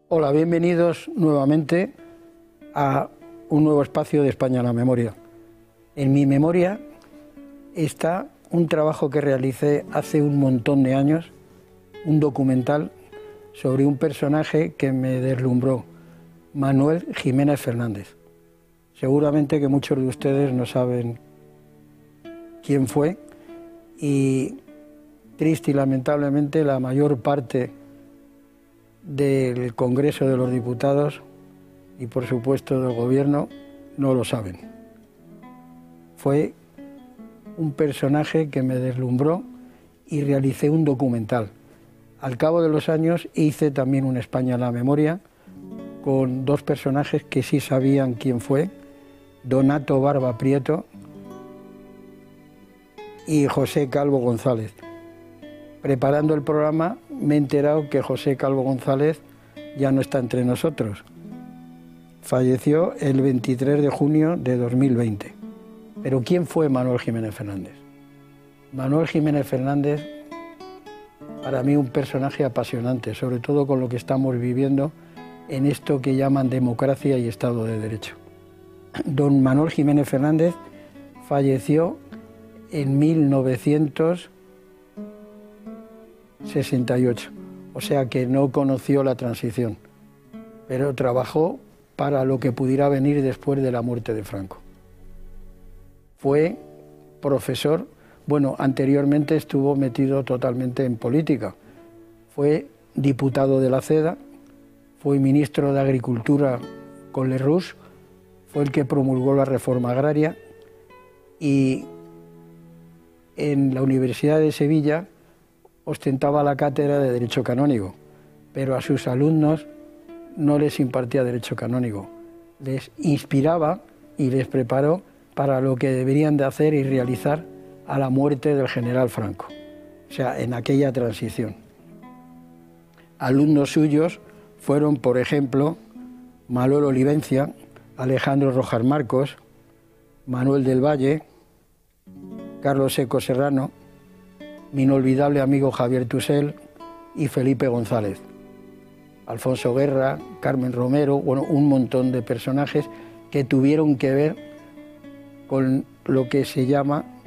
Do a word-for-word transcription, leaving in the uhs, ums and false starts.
Hola, bienvenidos nuevamente a un nuevo espacio de España en la Memoria. En mi memoria está un trabajo que realicé hace un montón de años, un documental sobre un personaje que me deslumbró, Manuel Jiménez Fernández. Seguramente que muchos de ustedes no saben quién fue y triste y lamentablemente la mayor parte del Congreso de los Diputados y por supuesto del Gobierno no lo saben. Fue un personaje que me deslumbró y realicé un documental. Al cabo de los años hice también un España en la Memoria con dos personajes que sí sabían quién fue, Donato Barba Prieto y José Calvo González. Preparando el programa me he enterado que José Calvo González ya no está entre nosotros. Falleció el veintitrés de junio de dos mil veinte. Pero ¿quién fue Manuel Jiménez Fernández? Manuel Jiménez Fernández, para mí un personaje apasionante, sobre todo con lo que estamos viviendo en esto que llaman democracia y Estado de Derecho. Don Manuel Jiménez Fernández falleció en mil novecientos sesenta y ocho, o sea que no conoció la transición, pero trabajó para lo que pudiera venir después de la muerte de Franco. Fue profesor, bueno, anteriormente estuvo metido totalmente en política, fue diputado de la CEDA, fue ministro de Agricultura con Lerroux, fue el que promulgó la reforma agraria y en la Universidad de Sevilla ostentaba la cátedra de Derecho Canónico, pero a sus alumnos no les impartía Derecho Canónico, les inspiraba y les preparó para lo que deberían de hacer y realizar a la muerte del general Franco, o sea, en aquella transición. Alumnos suyos fueron, por ejemplo, Manuel Olivencia, Alejandro Rojas Marcos, Manuel del Valle, Carlos Seco Serrano, mi inolvidable amigo Javier Tusell y Felipe González, Alfonso Guerra, Carmen Romero, bueno, un montón de personajes que tuvieron que ver con lo que se llama